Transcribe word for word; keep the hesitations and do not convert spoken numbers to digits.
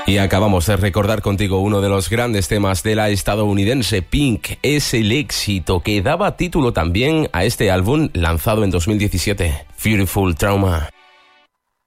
Y acabamos de recordar contigo uno de los grandes temas de la estadounidense Pink. Es el éxito que daba título también a este álbum lanzado en dos mil diecisiete, Beautiful Trauma.